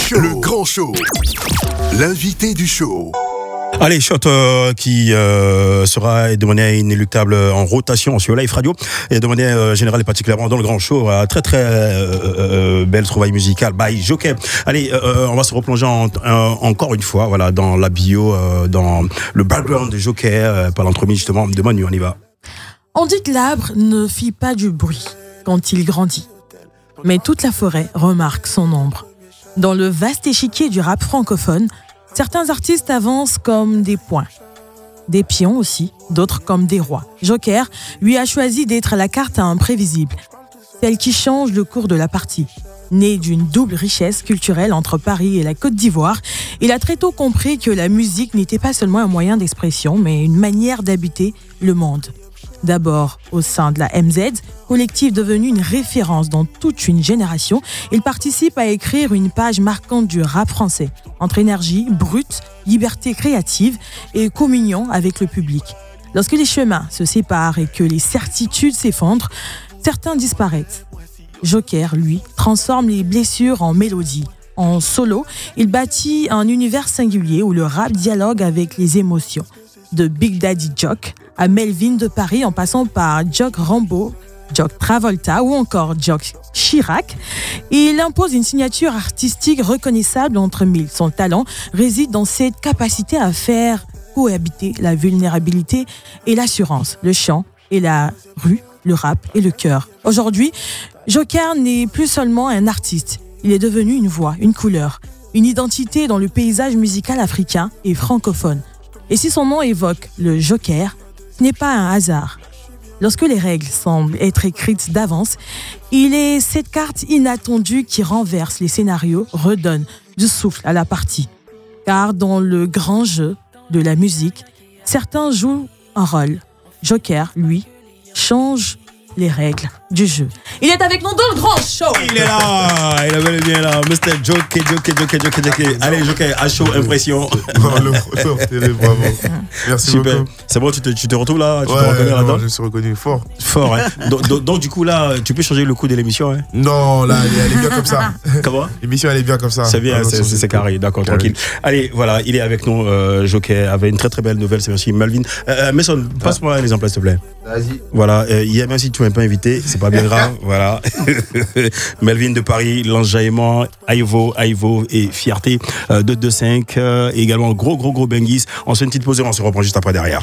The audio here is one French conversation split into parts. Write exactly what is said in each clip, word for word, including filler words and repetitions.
show. Le grand show. L'invité du show. Allez, shot euh, qui euh, sera de manière inéluctable en rotation sur Live Radio et de manière euh, générale et particulièrement dans le grand show. Euh, très très euh, euh, belle trouvaille musicale by Joker. Allez, euh, on va se replonger en, en, encore une fois, voilà, dans la bio, euh, dans le background de Joker, euh, par l'entremise justement de Manu. On y va. On dit que l'arbre ne fit pas du bruit quand il grandit, mais toute la forêt remarque son ombre. Dans le vaste échiquier du rap francophone, certains artistes avancent comme des points, des pions aussi, d'autres comme des rois. Joker, lui, a choisi d'être la carte imprévisible, celle qui change le cours de la partie. Né d'une double richesse culturelle entre Paris et la Côte d'Ivoire, il a très tôt compris que la musique n'était pas seulement un moyen d'expression, mais une manière d'habiter le monde. D'abord au sein de la M Z, collectif devenu une référence dans toute une génération, il participe à écrire une page marquante du rap français, entre énergie brute, liberté créative et communion avec le public. Lorsque les chemins se séparent et que les certitudes s'effondrent, certains disparaissent. Joker, lui, transforme les blessures en mélodies. En solo, il bâtit un univers singulier où le rap dialogue avec les émotions. De Big Daddy Jock à Melvin de Paris en passant par Jock Rambo, Jock Travolta ou encore Jock Chirac, il impose une signature artistique reconnaissable entre mille. Son talent réside dans cette capacité à faire cohabiter la vulnérabilité et l'assurance, le chant et la rue, le rap et le cœur. Aujourd'hui, Joker n'est plus seulement un artiste, il est devenu une voix, une couleur, une identité dans le paysage musical africain et francophone. Et si son nom évoque le Joker, ce n'est pas un hasard. Lorsque les règles semblent être écrites d'avance, il est cette carte inattendue qui renverse les scénarios, redonne du souffle à la partie. Car dans le grand jeu de la musique, certains jouent un rôle. Joker, lui, change les règles du jeu. Il est avec nous dans le grand show. Il est là, il est bel et bien là, mister Joker, Joker, Joker, Joker, Joker. Allez, Joker, à chaud, impression. Bravo. Merci Super. beaucoup. C'est bon, tu te, tu te retrouves là, tu ouais, te reconnais non, là-dedans. je suis reconnu fort. Fort, hein. donc, donc, donc, du coup, là, tu peux changer le coup de l'émission, hein. Non, là, elle est, elle est bien comme ça. Comment? L'émission, elle est bien comme ça. C'est bien, ah, non, c'est, c'est, c'est carré, d'accord, carré. Tranquille. Allez, voilà, il est avec nous, euh, Joker, avec une très très belle nouvelle, c'est merci, Melvin. Euh, Mason, passe-moi les exemples, s'il te plaît. Vas-y. Voilà, euh, hier, même si tu m'as pas invité, c'est pas bien grave, voilà. Melvin de Paris, l'enjaillement, Aivo, Aivo et Fierté, euh, deux deux cinq, euh, et également gros gros gros Benguis. On se fait une petite pause et on se reprend juste après derrière.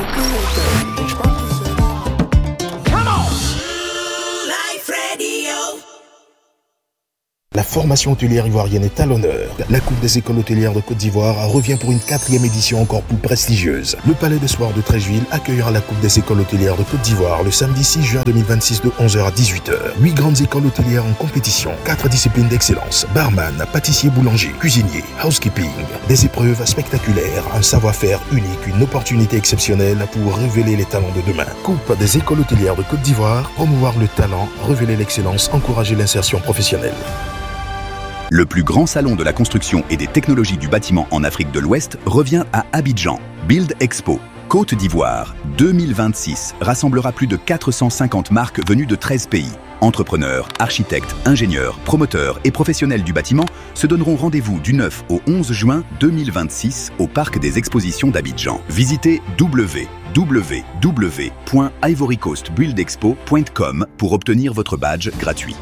La formation hôtelière ivoirienne est à l'honneur. La Coupe des écoles hôtelières de Côte d'Ivoire revient pour une quatrième édition encore plus prestigieuse. Le Palais des Soirs de Treichville accueillera la Coupe des écoles hôtelières de Côte d'Ivoire le samedi six juin deux mille vingt-six de onze heures à dix-huit heures. Huit grandes écoles hôtelières en compétition, quatre disciplines d'excellence, barman, pâtissier, boulanger, cuisinier, housekeeping. Des épreuves spectaculaires, un savoir-faire unique, une opportunité exceptionnelle pour révéler les talents de demain. Coupe des écoles hôtelières de Côte d'Ivoire, promouvoir le talent, révéler l'excellence, encourager l'insertion professionnelle. Le plus grand salon de la construction et des technologies du bâtiment en Afrique de l'Ouest revient à Abidjan. Build Expo, Côte d'Ivoire, deux mille vingt-six, rassemblera plus de quatre cent cinquante marques venues de treize pays. Entrepreneurs, architectes, ingénieurs, promoteurs et professionnels du bâtiment se donneront rendez-vous du neuf au onze juin deux mille vingt-six au Parc des Expositions d'Abidjan. Visitez w w w point ivory coast build expo point com pour obtenir votre badge gratuit.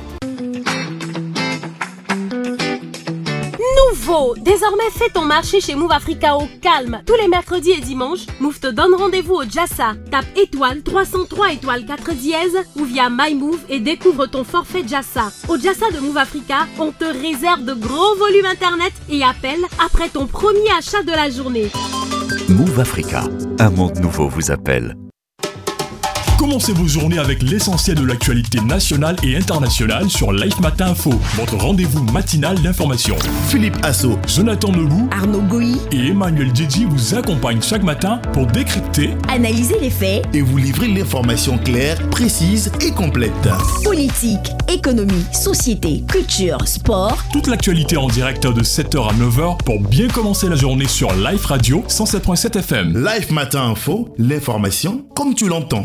Nouveau! Désormais, fais ton marché chez Move Africa au calme. Tous les mercredis et dimanches, Move te donne rendez-vous au Jassa. Tape étoile trois cent trois étoile quatre dièse ou via MyMove et découvre ton forfait Jassa. Au Jassa de Move Africa, on te réserve de gros volumes internet et appelle après ton premier achat de la journée. Move Africa, un monde nouveau vous appelle. Commencez vos journées avec l'essentiel de l'actualité nationale et internationale sur Life Matin Info, votre rendez-vous matinal d'information. Philippe Asso, Jonathan Lebou, Arnaud Goyi et Emmanuel Djedji vous accompagnent chaque matin pour décrypter, analyser les faits et vous livrer l'information claire, précise et complète. Politique, économie, société, culture, sport. Toute l'actualité en direct de sept heures à neuf heures pour bien commencer la journée sur Life Radio cent sept virgule sept F M. Life Matin Info, l'information comme tu l'entends.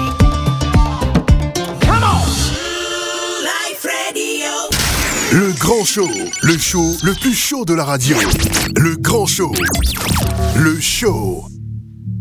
Le grand Grand Show, le show le plus chaud de la radio. Le Grand Show. Le show.